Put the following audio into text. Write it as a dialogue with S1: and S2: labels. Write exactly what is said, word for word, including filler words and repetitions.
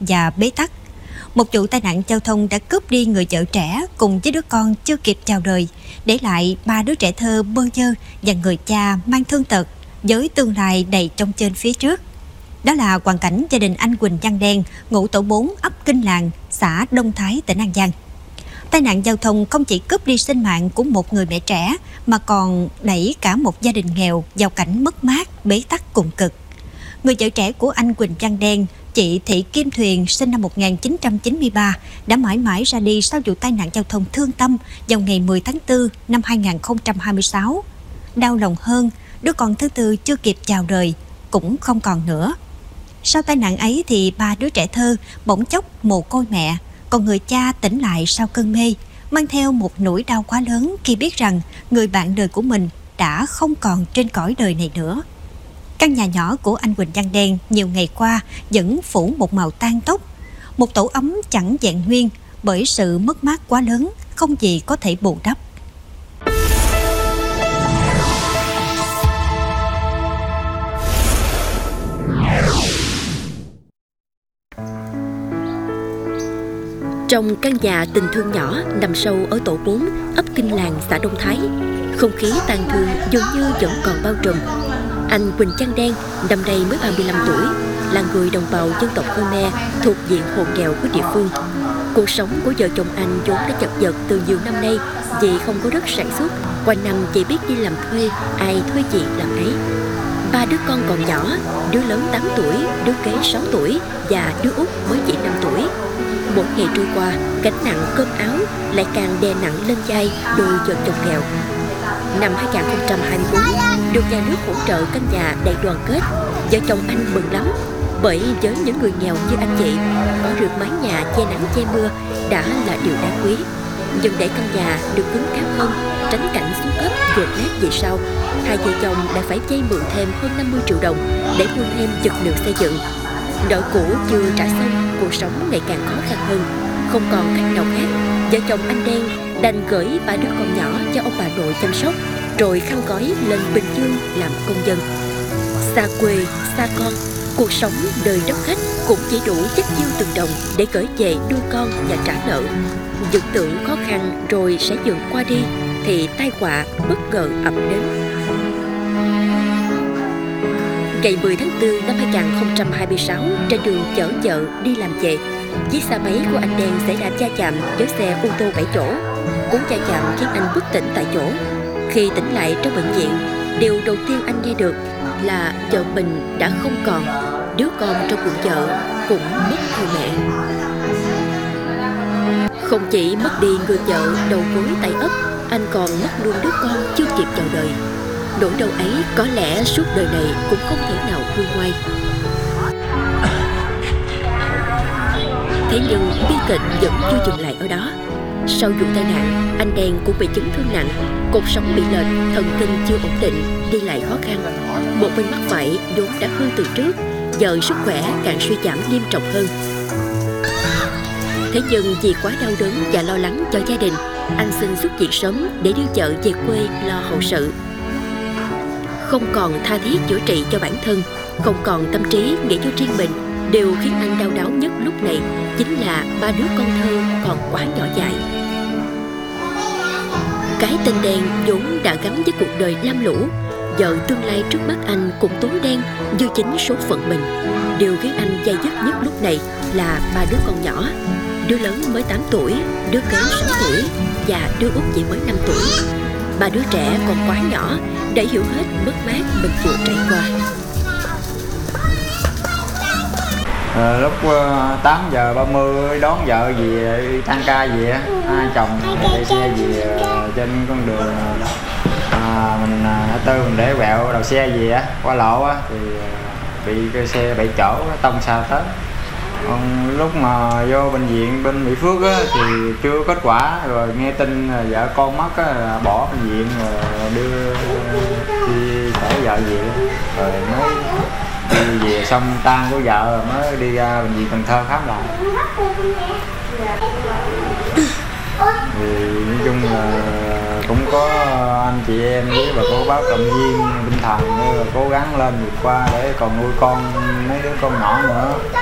S1: và bế tắc. Một vụ tai nạn giao thông đã cướp đi người vợ trẻ cùng với đứa con chưa kịp chào đời, để lại ba đứa trẻ thơ bơ vơ và người cha mang thương tật với tương lai đầy trông trên phía trước. Đó là hoàn cảnh gia đình anh Huỳnh Văn Đen, ngụ tổ bốn ấp Kinh Làng, xã Đông Thái, tỉnh An Giang. Tai nạn giao thông không chỉ cướp đi sinh mạng của một người mẹ trẻ mà còn đẩy cả một gia đình nghèo vào cảnh mất mát, bế tắc cùng cực. Người vợ trẻ của anh Huỳnh Văn Đen, chị Thị Kim Thuyền, sinh năm một nghìn chín trăm chín mươi ba, đã mãi mãi ra đi sau vụ tai nạn giao thông thương tâm vào ngày mười tháng tư năm hai nghìn không trăm hai mươi sáu. Đau lòng hơn, đứa con thứ tư chưa kịp chào đời cũng không còn nữa. Sau tai nạn ấy thì ba đứa trẻ thơ bỗng chốc mồ côi mẹ, còn người cha tỉnh lại sau cơn mê, mang theo một nỗi đau quá lớn khi biết rằng người bạn đời của mình đã không còn trên cõi đời này nữa. Căn nhà nhỏ của anh Huỳnh Văn Đen nhiều ngày qua vẫn phủ một màu tang tóc, một tổ ấm chẳng vẹn nguyên bởi sự mất mát quá lớn, không gì có thể bù đắp.
S2: Trong căn nhà tình thương nhỏ nằm sâu ở tổ bốn, ấp Kinh Làng, xã Đông Thái, không khí tang thương dường như vẫn còn bao trùm. Anh Huỳnh Văn Đen năm nay mới ba mươi lăm tuổi, là người đồng bào dân tộc Khmer thuộc diện hộ nghèo của địa phương. Cuộc sống của vợ chồng anh vốn đã chật vật từ nhiều năm nay vì không có đất sản xuất, quanh năm chỉ biết đi làm thuê, ai thuê gì làm ấy. Ba đứa con còn nhỏ, đứa lớn tám tuổi, đứa kế sáu tuổi và đứa út mới chỉ năm tuổi. Mỗi ngày trôi qua, gánh nặng cơm áo lại càng đè nặng lên vai đôi vợ chồng nghèo. Năm hai nghìn không trăm hai mươi tư, được nhà nước hỗ trợ căn nhà đại đoàn kết, vợ chồng anh mừng lắm, bởi với những người nghèo như anh chị, có được mái nhà che nắng che mưa đã là điều đáng quý. Nhưng để căn nhà được cứng cáp hơn, tránh cảnh xuống cấp dột nát về sau, hai vợ chồng đã phải vay mượn thêm hơn năm mươi triệu đồng để mua thêm vật liệu xây dựng. Nợ cũ chưa trả xong, cuộc sống ngày càng khó khăn hơn. Không còn cách nào khác, vợ chồng anh Đen đành gửi ba đứa con nhỏ cho ông bà nội chăm sóc, rồi khăn gói lên Bình Dương làm công dân. Xa quê, xa con, cuộc sống đời đất khách cũng chỉ đủ chất chiêu từng đồng để gửi về nuôi con và trả nợ. Dự tưởng khó khăn rồi sẽ dần qua đi, thì tai họa bất ngờ ập đến. Ngày mười tháng tư năm hai nghìn không trăm hai mươi sáu, trên đường chở vợ đi làm về, chiếc xe máy của anh Đen xảy ra va chạm với xe ô tô bảy chỗ. Cú va chạm khiến anh bất tỉnh tại chỗ. Khi tỉnh lại trong bệnh viện, điều đầu tiên anh nghe được là vợ mình đã không còn, đứa con trong bụng vợ cũng mất theo mẹ. Không chỉ mất đi người vợ đầu gối tay ấp, anh còn mất luôn đứa con chưa kịp chào đời. Nỗi đau ấy có lẽ suốt đời này cũng không thể nào nguôi ngoai. Thế nhưng bi kịch vẫn chưa dừng lại ở đó. Sau vụ tai nạn, anh Đen cũng bị chấn thương nặng, cột sống bị lệch, thần kinh chưa ổn định, đi lại khó khăn. Một bên mắt phải vốn đã hư từ trước, giờ sức khỏe càng suy giảm nghiêm trọng hơn. Thế nhưng vì quá đau đớn và lo lắng cho gia đình, anh xin xuất viện sớm để đưa vợ về quê lo hậu sự. Không còn tha thiết chữa trị cho bản thân, không còn tâm trí nghĩ cho riêng mình, điều khiến anh đau đáu nhất lúc này chính là ba đứa con thơ còn quá nhỏ dại. Cái tên Đen vốn đã gắn với cuộc đời lam lũ, giờ tương lai trước mắt anh cũng tối đen như chính số phận mình. Điều khiến anh day dứt nhất lúc này là ba đứa con nhỏ, đứa lớn mới tám tuổi, đứa kế sáu tuổi và đứa út chỉ mới năm tuổi. Ba đứa trẻ còn quá nhỏ để hiểu hết mất mát mình vừa trải qua.
S3: À, lúc uh, tám giờ ba mươi đón vợ về đi tăng ca về á, hai chồng chạy xe về uh, trên con đường uh, mình uh, tư mình để quẹo đầu xe về á, qua lộ á thì uh, bị cái xe bảy chỗ tông xa tới. Còn lúc mà vô bệnh viện bên Mỹ Phước á, thì chưa có kết quả, rồi nghe tin vợ con mất á, là bỏ bệnh viện rồi đưa đi chở vợ về, rồi mới đi về xong tang của vợ rồi mới đi ra bệnh viện Cần Thơ khám lại. Thì nói chung là cũng có anh chị em với bà cô bác động viên tinh thần, như là cố gắng lên vượt qua để còn nuôi con mấy đứa con nhỏ nữa.